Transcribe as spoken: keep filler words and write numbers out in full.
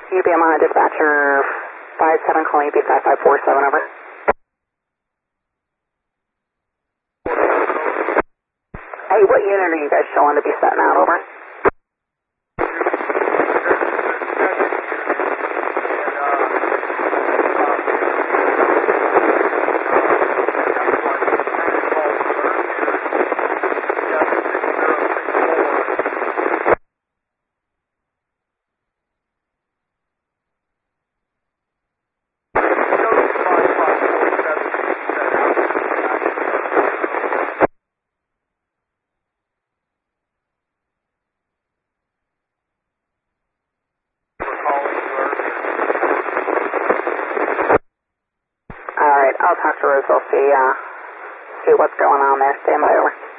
U B M I dispatcher five seven calling U B five five four seven, over. Hey, what unit are you guys showing to be setting out, over? Alright, I'll talk to Roseville, see, uh, see what's going on there. Stand by, over.